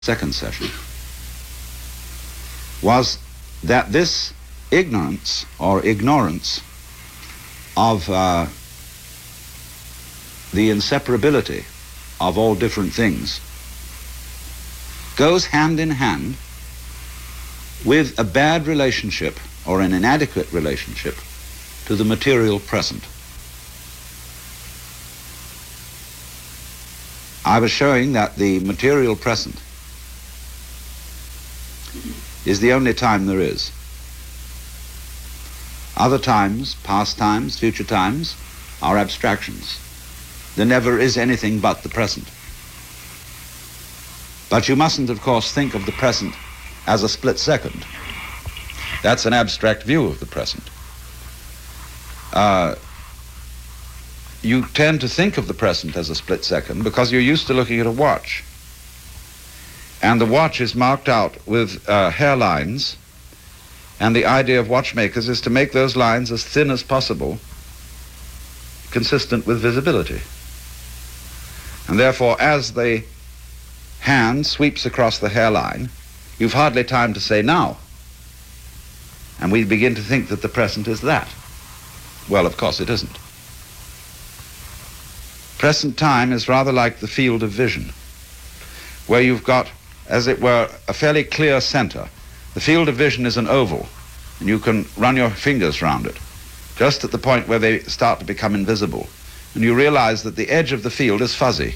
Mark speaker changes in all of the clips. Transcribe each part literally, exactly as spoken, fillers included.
Speaker 1: second session, was that this ignorance or ignorance of uh, the inseparability of all different things goes hand in hand with a bad relationship or an inadequate relationship to the material present. I was showing that the material present is the only time there is. Other times, past times, future times, are abstractions. There never is anything but the present. But you mustn't, of course, think of the present as a split second. That's an abstract view of the present. Uh, you tend to think of the present as a split second because you're used to looking at a watch. And the watch is marked out with uh, hairlines, and the idea of watchmakers is to make those lines as thin as possible, consistent with visibility. And therefore, as the hand sweeps across the hairline, you've hardly time to say now. And we begin to think that the present is that. Well, of course it isn't. Present time is rather like the field of vision, where you've got, as it were, a fairly clear center. The field of vision is an oval, and you can run your fingers round it, just at the point where they start to become invisible. And you realize that the edge of the field is fuzzy.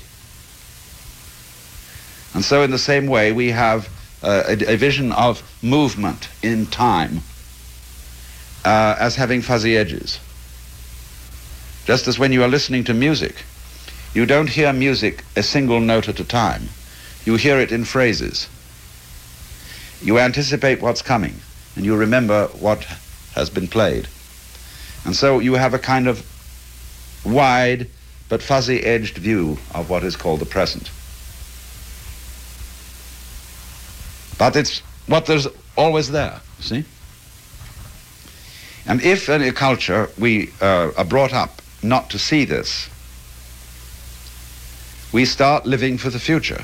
Speaker 1: And so in the same way, we have uh, a, a vision of movement in time uh, as having fuzzy edges. Just as when you are listening to music, you don't hear music a single note at a time. You hear it in phrases. You anticipate what's coming, and you remember what has been played. And so you have a kind of wide but fuzzy-edged view of what is called the present. But it's what there's always there, see? And if in a culture we uh, are brought up not to see this, we start living for the future.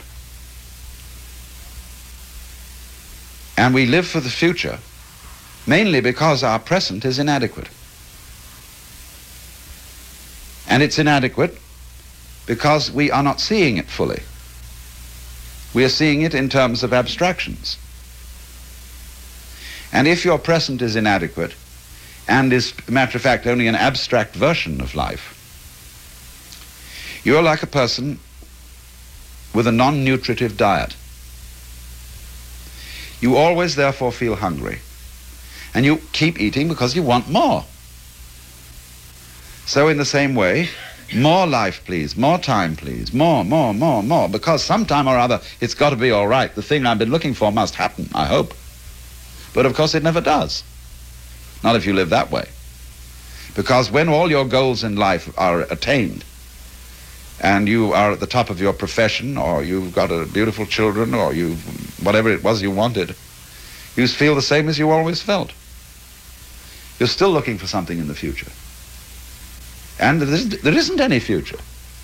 Speaker 1: And we live for the future mainly because our present is inadequate. And it's inadequate because we are not seeing it fully. We are seeing it in terms of abstractions. And if your present is inadequate and is, matter of fact, only an abstract version of life, you're like a person with a non-nutritive diet. You always, therefore, feel hungry. And you keep eating because you want more. So in the same way, more life, please, more time, please, more, more, more, more, because sometime or other it's got to be all right. The thing I've been looking for must happen, I hope. But of course it never does. Not if you live that way. Because when all your goals in life are attained, and you are at the top of your profession, or you've got a beautiful children, or you, whatever it was you wanted, you feel the same as you always felt. You're still looking for something in the future. And there isn't, there isn't any future.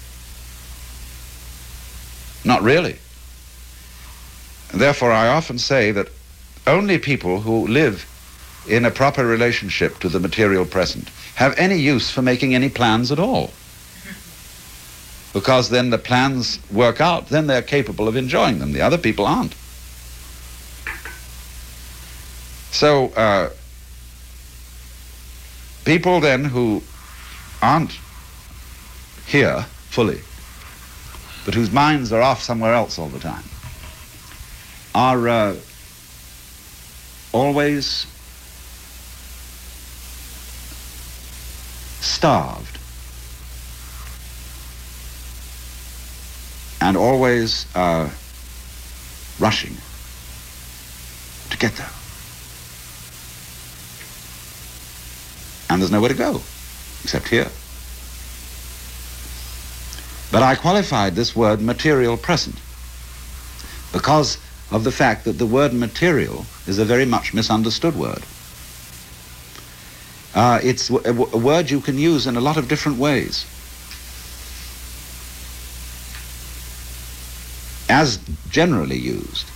Speaker 1: Not really. And therefore, I often say that only people who live in a proper relationship to the material present have any use for making any plans at all. Because then the plans work out, then they're capable of enjoying them. The other people aren't. So, uh, people then who aren't here fully, but whose minds are off somewhere else all the time, are uh, always starved and always uh, rushing to get there. And there's nowhere to go except here. But I qualified this word material present because of the fact that the word material is a very much misunderstood word. Uh, it's a, a word you can use in a lot of different ways. as generally used,